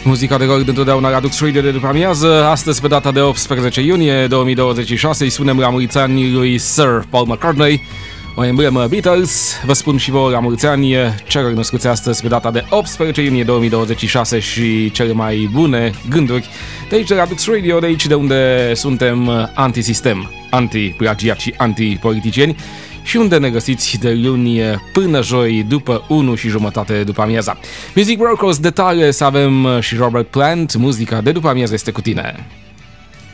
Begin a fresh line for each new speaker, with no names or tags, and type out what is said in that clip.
Muzica de rock întotdeauna la Dux Radio de după amiază. Astăzi, pe data de 18 iunie 2026, îi spunem la mulți ani lui Sir Paul McCartney, o emblemă Beatles. Vă spun și vouă la mulți ani celor născuți astăzi pe data de 18 iunie 2026 și cele mai bune gânduri de aici de la Dux Radio, de aici de unde suntem antisistem, anti-plagiat și anti-politicieni și unde ne găsiți de luni până joi după 1:30 după amiaza. Music Rockers de tare să avem și Robert Plant, muzica de după amiază este cu tine.